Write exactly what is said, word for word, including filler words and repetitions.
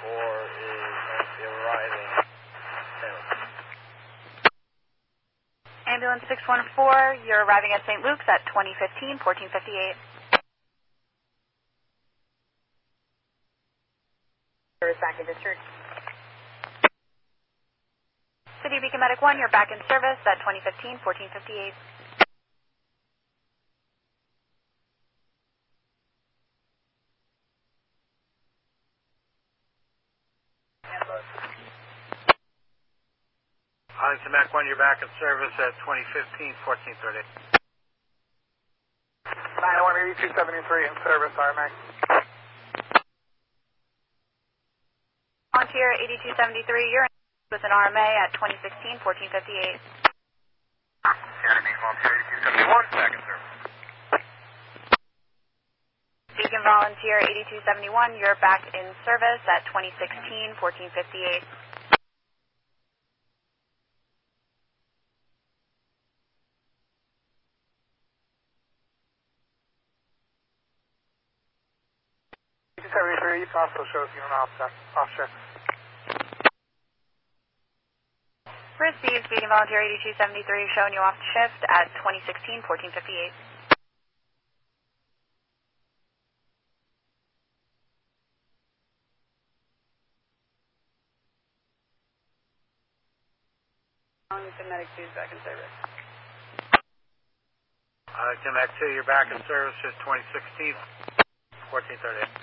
four is going to be arriving. Ambulance six one four, you're arriving at Saint Luke's at twenty fifteen, fourteen fifty-eight. Service back in district. City Beacon Medic one, you're back in service at twenty fifteen, fourteen fifty-eight. Arlington Mac one, you're back in service at twenty fifteen, fourteen thirty. nine one eighty-two seventy-three in service, R M A. Volunteer eighty-two seventy-three, you're in with an R M A at twenty sixteen, fourteen fifty-eight. Academy Volunteer eighty-two seventy-one, back in service. Beacon Volunteer eighty-two seventy-one, you're back in service at twenty sixteen, fourteen fifty-eight. seventy-three also shows you an off, off shift. Received, Beacon Volunteer eighty-two seventy-three, showing you off shift at twenty sixteen, fourteen fifty-eight. Arlington Medic two is back in service. Arlington Mac two, you're back in service at twenty sixteen, fourteen thirty.